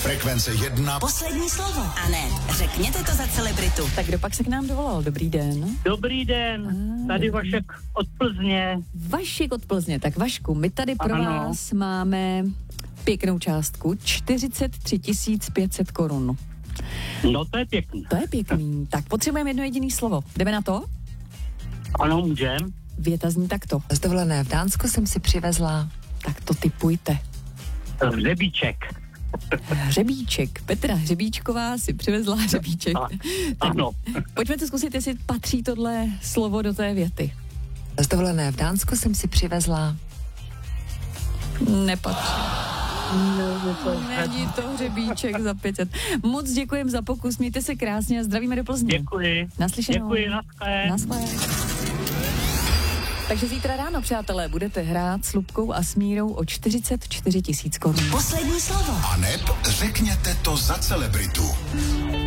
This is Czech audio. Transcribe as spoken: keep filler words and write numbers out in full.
Frekvence jedna. Poslední slovo. A ne, řekněte to za celebritu. Tak kdo pak se k nám dovolal? Dobrý den. Dobrý den, A, tady dobrý. Vašek od Plzně. Vašek od Plzně. Tak Vašku, my tady pro Ano. vás máme pěknou částku, čtyřicet tři tisíc pět set korun. No to je pěkný. To je pěkný. Tak potřebujeme jedno jediné slovo. Jdeme na to? Ano, můžem. Věta zní takto. Z dovolené v Dánsku jsem si přivezla. Tak to tipujte. Hřebíček. Hřebíček. Petra Hřebíčková si přivezla hřebíček. A, Tak ano. pojďme to zkusit, jestli patří tohle slovo do té věty. Z dovolené v Dánsku jsem si přivezla. Nepatří. Není to hřebíček za pět set. Moc děkujem za pokus, mějte se krásně a zdravíme do Plzně. Děkuji. Naslyšenou. Děkuji, naschle. Naschle. Takže zítra ráno, přátelé, budete hrát s Lubkou a s Mírou o čtyřicet čtyři tisíc korun. Poslední slovo. A neb řekněte to za celebritu.